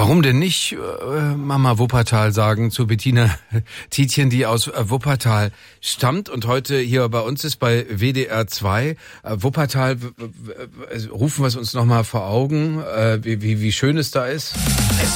Warum denn nicht Mama Wuppertal sagen zu Bettina Tietjen, die aus Wuppertal stammt und heute hier bei uns ist bei WDR 2. Wuppertal, rufen wir es uns nochmal vor Augen, wie schön es da ist.